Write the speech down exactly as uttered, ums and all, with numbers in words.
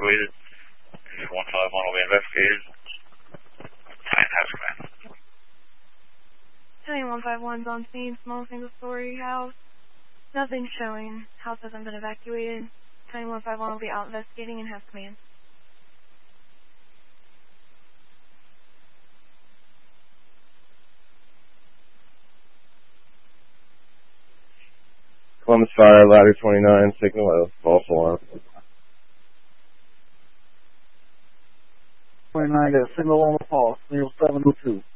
evacuated. one five one will be investigated. Nine house command. County one five one's on scene, small single-story house. Nothing showing. House hasn't been evacuated. County one five one will be out investigating and has command. Columbus Fire, ladder twenty-nine, signal out, false alarm. twenty-nine, got a signal on the false, zero seven oh two.